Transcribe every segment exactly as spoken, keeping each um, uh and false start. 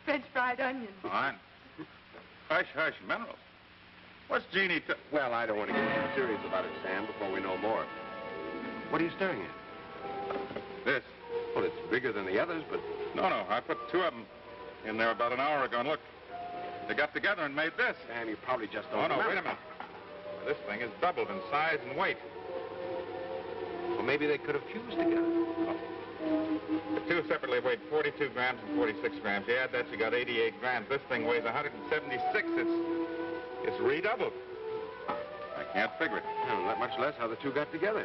French fried onions. Fine. Hush, hush, minerals. What's Jeannie t- Well, I don't want to get too serious about it, Sam, before we know more. What are you staring at? This. Well, it's bigger than the others, but... No, no, I put two of them in there about an hour ago, and look. They got together and made this. Sam, you probably just Oh, don't no, remember. wait a minute. This thing is doubled in size and weight. Well, maybe they could have fused together. The two separately weighed forty-two grams and forty-six grams. You add that, you got eighty-eight grams. This thing weighs one hundred seventy-six. It's... it's redoubled. I can't figure it. Well, not much less how the two got together.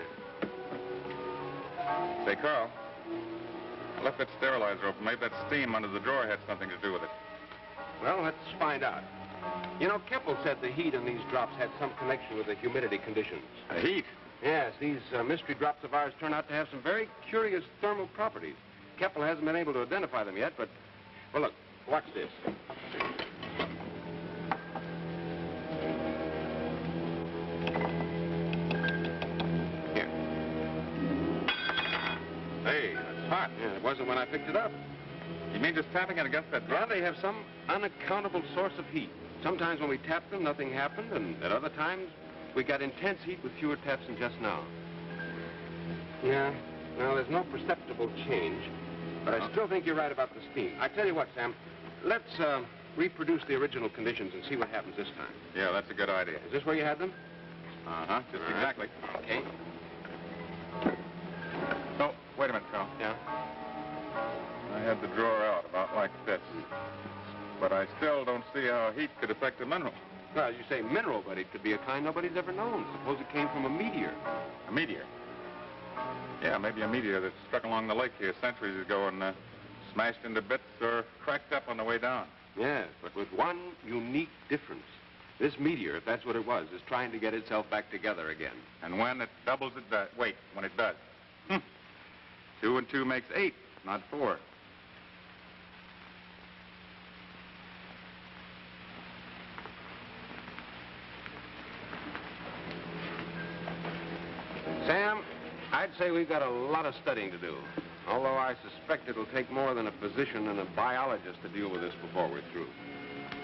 Say, Carl, I left that sterilizer open. Maybe that steam under the drawer had something to do with it. Well, let's find out. You know, Keppel said the heat in these drops had some connection with the humidity conditions. The heat? Yes, these uh, mystery drops of ours turn out to have some very curious thermal properties. Keppel hasn't been able to identify them yet, but... Well, look, watch this. Here. Hey, it's hot. Yeah, it wasn't when I picked it up. You mean just tapping it against that Yeah, drop? they have some unaccountable source of heat. Sometimes when we tapped them, nothing happened, and at other times, we got intense heat with fewer taps than just now. Yeah, now there's no perceptible change, but I still think you're right about the steam. I tell you what, Sam, let's uh, reproduce the original conditions and see what happens this time. Yeah, that's a good idea. Is this where you had them? Uh-huh, just All right. exactly. Okay. No, wait a minute, Carl. Yeah? I had the drawer out about like this. But I still don't see how heat could affect the mineral. Well, you say mineral, but it could be a kind nobody's ever known. Suppose it came from a meteor. A meteor? Yeah, maybe a meteor that struck along the lake here centuries ago and uh, smashed into bits or cracked up on the way down. Yes, but with one unique difference. This meteor, if that's what it was, is trying to get itself back together again. And when it doubles it does. Wait, when it does. Hmm. Two and two makes eight, not four. Sam, I'd say we've got a lot of studying to do. Although I suspect it'll take more than a physician and a biologist to deal with this before we're through.